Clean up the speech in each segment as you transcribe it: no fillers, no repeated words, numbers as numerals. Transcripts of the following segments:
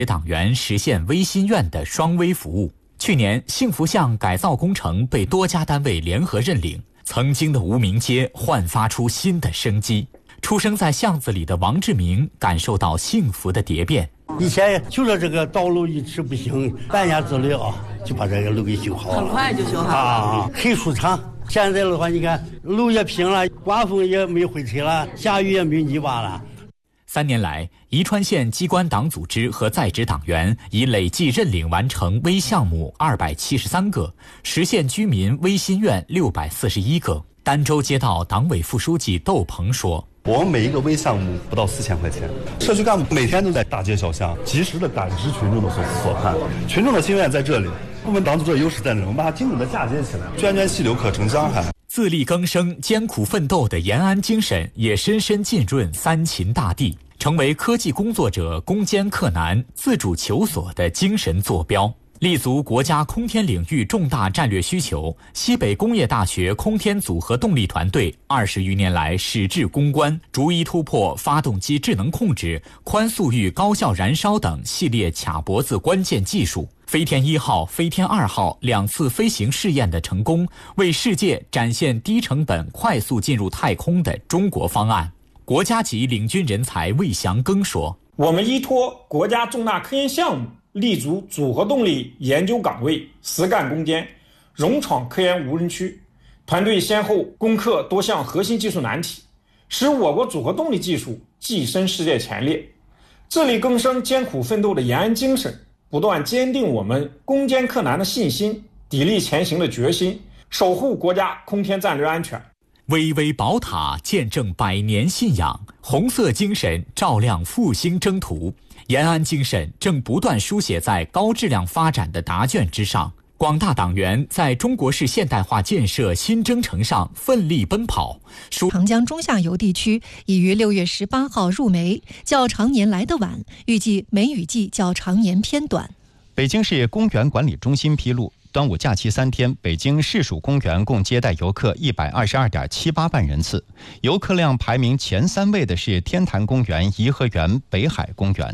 党员实现微心愿的双微服务。去年，幸福巷改造工程被多家单位联合认领，曾经的无名街焕发出新的生机。出生在巷子里的王志明感受到幸福的蝶变。 以前就说这个道路一直不行，半年之内就把这个路给修好了， 很快就修好了很舒畅。现在的话，你看路也平了，刮风也没灰尘了，下雨也没泥巴了。 3年来，宜川县机关党组织和在职党员已累计认领完成微项目273个，实现居民微心愿641个。儋州街道党委副书记窦鹏说：“ 我们每一个微项目不到4000块钱，社区干部每天都在大街小巷及时的感知群众的所盼，群众的心愿在这里，部门党组织的优势在这里，我们把它精准的嫁接起来，涓涓细流可成江海。” 自力更生、艰苦奋斗的延安精神也深深浸润三秦大地，成为科技工作者攻坚克难、自主求索的精神坐标。立足国家空天领域重大战略需求，西北工业大学空天组合动力团队20余年来矢志攻关，逐一突破发动机智能控制、宽速域高效燃烧等系列卡脖子关键技术。飞天1号、飞天2号2次飞行试验的成功，为世界展现低成本、快速进入太空的中国方案。国家级领军人才魏祥庚说：“ 我们依托国家重大科研项目，立足组合动力研究岗位，实干攻坚，勇闯科研无人区。团队先后攻克多项核心技术难题，使我国组合动力技术跻身世界前列。自力更生、艰苦奋斗的延安精神，不断坚定我们攻坚克难的信心，砥砺前行的决心，守护国家空天战略安全。 巍巍宝塔见证100年信仰，红色精神照亮复兴征途。延安精神正不断书写在高质量发展的答卷之上。广大党员在中国式现代化建设新征程上奋力奔跑。 长江中下游地区已于6月18号入梅，较常年来得晚，预计梅雨季较常年偏短。 北京市公园管理中心披露，端午假期3天，北京市属公园共接待游客122.78万人次，游客量排名前3位的是天坛公园、颐和园、北海公园。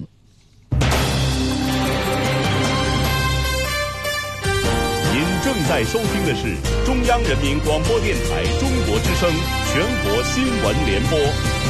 您正在收听的是中央人民广播电台中国之声全国新闻联播。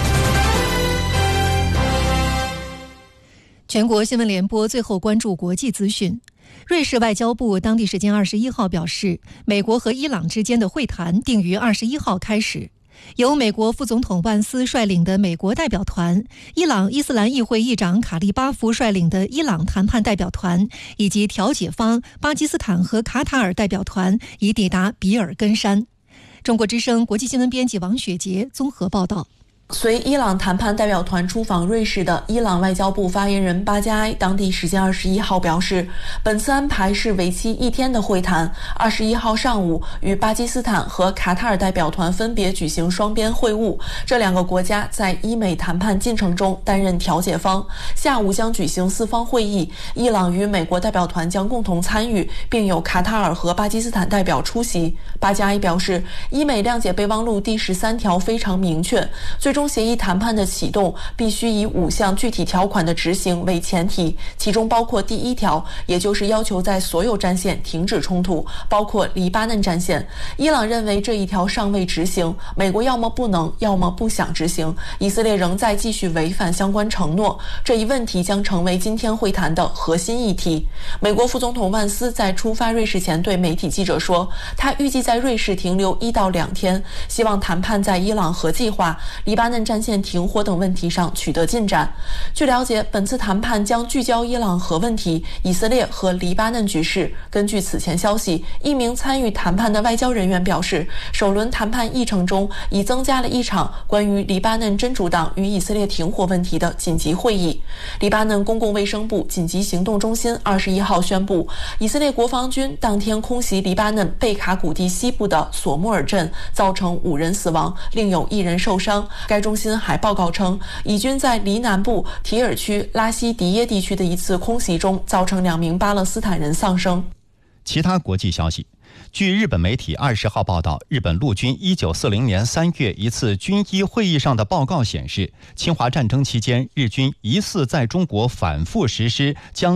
全国新闻联播最后关注国际资讯。瑞士外交部当地时间21号表示，美国和伊朗之间的会谈定于21号开始。由美国副总统万斯率领的美国代表团、伊朗伊斯兰议会议长卡利巴夫率领的伊朗谈判代表团以及调解方巴基斯坦和卡塔尔代表团已抵达比尔根山。中国之声国际新闻编辑王雪杰综合报道。 随伊朗谈判代表团出访瑞士的伊朗外交部发言人巴加埃当地时间21号表示，本次安排是为期1天的会谈，21号上午与巴基斯坦和卡塔尔代表团分别举行双边会晤，这2个国家在伊美谈判进程中担任调解方。下午将举行4方会议，伊朗与美国代表团将共同参与，并有卡塔尔和巴基斯坦代表出席。巴加埃表示，伊美谅解备忘录第13条非常明确，最终协议谈判的启动必须以5项具体条款的执行为前提，其中包括第1条，也就是要求在所有战线停止冲突，包括黎巴嫩战线。伊朗认为这一条尚未执行，美国要么不能，要么不想执行，以色列仍在继续违反相关承诺。这一问题将成为今天会谈的核心议题。美国副总统万斯在出发瑞士前对媒体记者说，他预计在瑞士停留1到2天，希望谈判在伊朗核计划、黎巴嫩战线停火等问题上取得进展。据了解，本次谈判将聚焦伊朗核问题、以色列和黎巴嫩局势。根据此前消息，一名参与谈判的外交人员表示，首轮谈判议程中已增加了一场关于黎巴嫩真主党与以色列停火问题的紧急会议。黎巴嫩公共卫生部紧急行动中心21号宣布，以色列国防军当天空袭黎巴嫩贝卡谷地西部的索穆尔镇，造成5人死亡，另有1人受伤。该中心还报告称，以军在黎南部提尔区拉希迪耶地区的一次空袭中，造成2名巴勒斯坦人丧生。 其他国际消息，据日本媒体20号报道，日本陆军1940年3月一次军医会议上的报告显示，侵华战争期间，日军疑似在中国反复实施将